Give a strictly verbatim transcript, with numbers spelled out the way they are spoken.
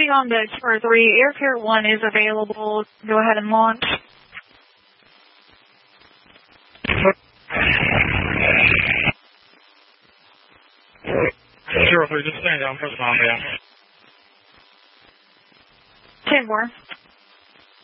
landing on the two or three, Air Carrier one is available. Go ahead and launch. Zero three, just stand down for the bomb, yeah. ten more.